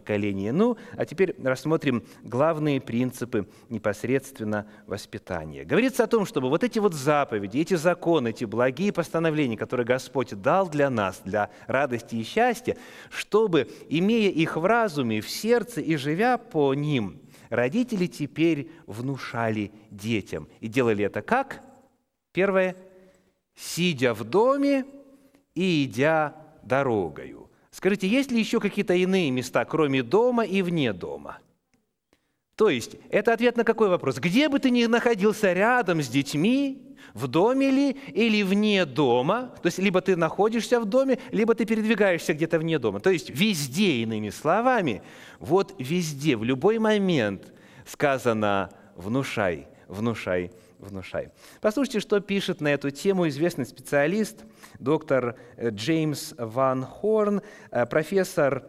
поколении. Ну, а теперь рассмотрим главные принципы непосредственно воспитания. Говорится о том, чтобы вот эти вот заповеди, эти законы, эти благие постановления, которые Господь дал для нас, для радости и счастья, чтобы, имея их в разуме, в сердце и живя по ним, родители теперь внушали детям. И делали это как? Первое – сидя в доме и идя дорогою. Скажите, есть ли еще какие-то иные места, кроме дома и вне дома? То есть, это ответ на какой вопрос? Где бы ты ни находился рядом с детьми, в доме ли или вне дома, то есть, либо ты находишься в доме, либо ты передвигаешься где-то вне дома. То есть, везде, иными словами, вот везде, в любой момент сказано «внушай, внушай, внушай». Послушайте, что пишет на эту тему известный специалист, доктор Джеймс Ван Хорн, профессор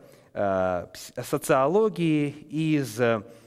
социологии из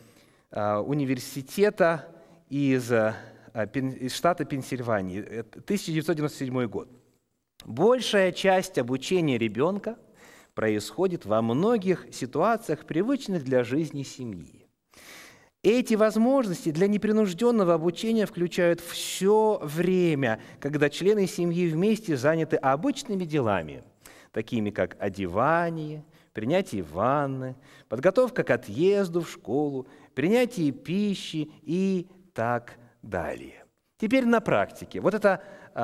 университета из штата Пенсильвания, 1997 год. Большая часть обучения ребенка происходит во многих ситуациях, привычных для жизни семьи. Эти возможности для непринужденного обучения включают все время, когда члены семьи вместе заняты обычными делами, такими как одевание, принятие ванны, подготовка к отъезду в школу, принятие пищи и так далее. Теперь на практике. Вот эта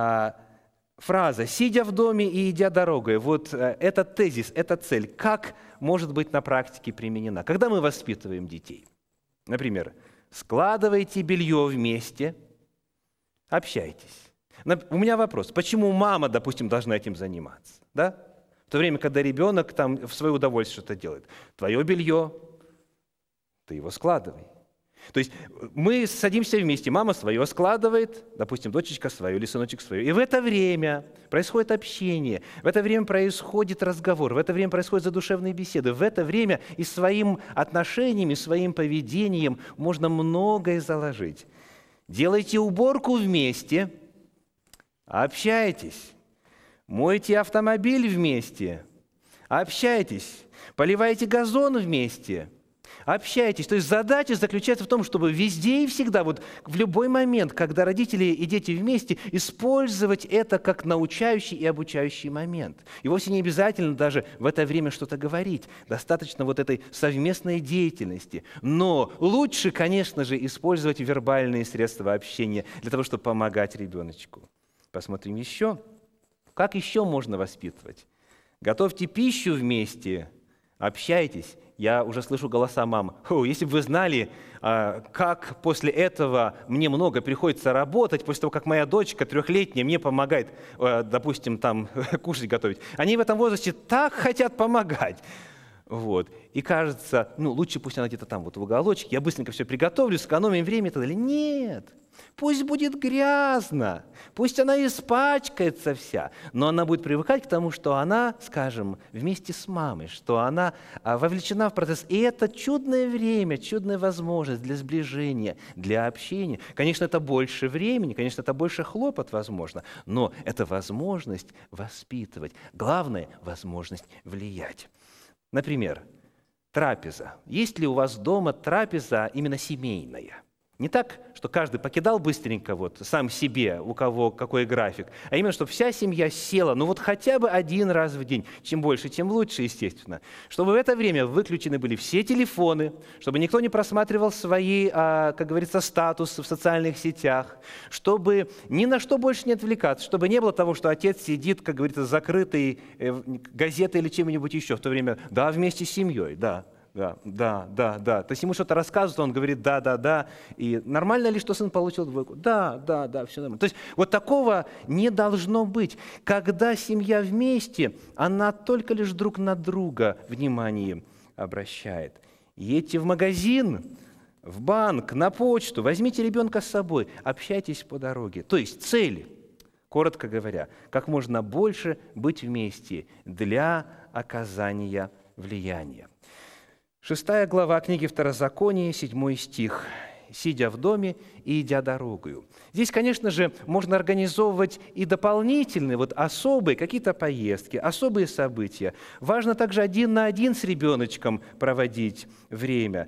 фраза «сидя в доме и идя дорогой», вот этот тезис, эта цель, как может быть на практике применена? Когда мы воспитываем детей? Например, складывайте белье вместе, общайтесь. У меня вопрос, почему мама, допустим, должна этим заниматься? Да? В то время, когда ребенок там в свое удовольствие что-то делает. Твое белье, ты его складывай. То есть мы садимся вместе, мама свое складывает, допустим, дочечка свое или сыночек свое. И в это время происходит общение, в это время происходит разговор, в это время происходят задушевные беседы. В это время и своим отношением, и своим поведением можно многое заложить. Делайте уборку вместе, общайтесь. Мойте автомобиль вместе, общайтесь. Поливайте газон вместе, общайтесь. То есть задача заключается в том, чтобы везде и всегда, вот в любой момент, когда родители и дети вместе, использовать это как научающий и обучающий момент. И вовсе не обязательно даже в это время что-то говорить. Достаточно вот этой совместной деятельности. Но лучше, конечно же, использовать вербальные средства общения для того, чтобы помогать ребеночку. Посмотрим еще. Как еще можно воспитывать? Готовьте пищу вместе, общайтесь. Я уже слышу голоса мам. Если бы вы знали, как после этого мне много приходится работать, после того, как моя дочка 3-летняя мне помогает, допустим, там кушать готовить. Они в этом возрасте так хотят помогать. Вот. И кажется, лучше пусть она где-то там вот в уголочке, я быстренько все приготовлю, сэкономим время и так далее. Нет, пусть будет грязно, пусть она испачкается вся, но она будет привыкать к тому, что она, скажем, вместе с мамой, что она вовлечена в процесс. И это чудное время, чудная возможность для сближения, для общения. Конечно, это больше времени, конечно, это больше хлопот, возможно, но это возможность воспитывать. Главное – возможность влиять. Например, трапеза. Есть ли у вас дома трапеза именно семейная? Не так, что каждый покидал быстренько вот сам себе, у кого какой график, а именно, чтобы вся семья села, хотя бы один раз в день. Чем больше, тем лучше, естественно. Чтобы в это время выключены были все телефоны, чтобы никто не просматривал свои, как говорится, статусы в социальных сетях, чтобы ни на что больше не отвлекаться, чтобы не было того, что отец сидит, как говорится, закрытой газетой или чем-нибудь еще в то время, вместе с семьей, да. То есть ему что-то рассказывают, он говорит да. И нормально ли, что сын получил двойку? Да, все нормально. То есть вот такого не должно быть. Когда семья вместе, она только лишь друг на друга внимание обращает. Едьте в магазин, в банк, на почту, возьмите ребенка с собой, общайтесь по дороге. То есть цель, коротко говоря, как можно больше быть вместе для оказания влияния. 6 глава книги Второзакония, 7 стих. сидя в доме и идя дорогою. Здесь, конечно же, можно организовывать и дополнительные, особые какие-то поездки, особые события. Важно также один на один с ребеночком проводить время.